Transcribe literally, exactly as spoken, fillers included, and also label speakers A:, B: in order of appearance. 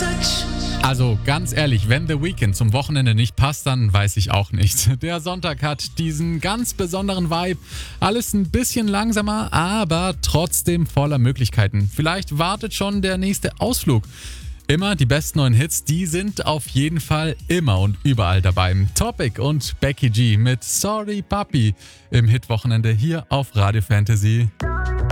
A: Also ganz ehrlich, wenn The Weeknd zum Wochenende nicht passt, dann weiß ich auch nicht. Der Sonntag hat diesen ganz besonderen Vibe. Alles ein bisschen langsamer, aber trotzdem voller Möglichkeiten. Vielleicht wartet schon der nächste Ausflug. Immer die besten neuen Hits, die sind auf jeden Fall immer und überall dabei. Topic und Becky G mit Sorry Papi im Hitwochenende hier auf Radio Fantasy.